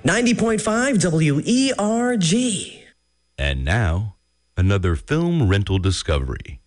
90.5 WERG. And now, another film rental discovery.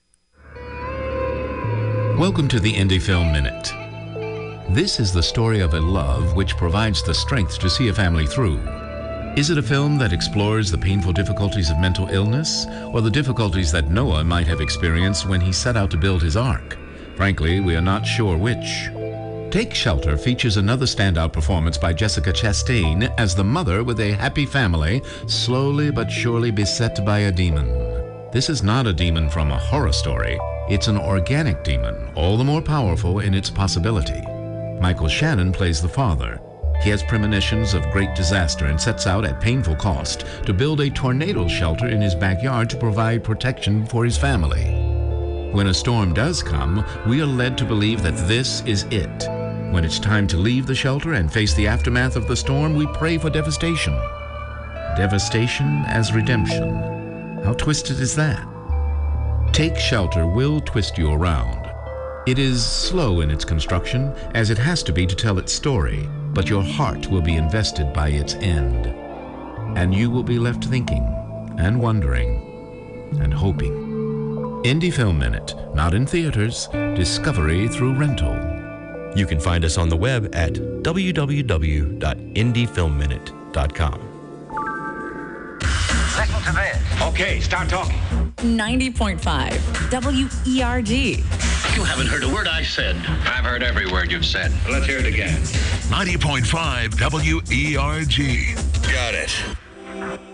Welcome to the Indie Film Minute. This is the story of a love which provides the strength to see a family through. Is it a film that explores the painful difficulties of mental illness, or the difficulties that Noah might have experienced when he set out to build his ark? Frankly, we are not sure which. Take Shelter features another standout performance by Jessica Chastain as the mother with a happy family, slowly but surely beset by a demon. This is not a demon from a horror story. It's an organic demon, all the more powerful in its possibility. Michael Shannon plays the father. He has premonitions of great disaster and sets out at painful cost to build a tornado shelter in his backyard to provide protection for his family. When a storm does come, we are led to believe that this is it. When it's time to leave the shelter and face the aftermath of the storm, we pray for devastation. Devastation as redemption. How twisted is that? Take Shelter will twist you around. It is slow in its construction, as it has to be to tell its story, but your heart will be invested by its end. And you will be left thinking and wondering and hoping. Indie Film Minute, not in theaters, discovery through rental. You can find us on the web at www.indiefilmminute.com. Listen to this. Okay, start talking. 90.5 WERG. You haven't heard a word I said. I've heard every word you've said. Let's hear it again. 90.5 WERG. Got it.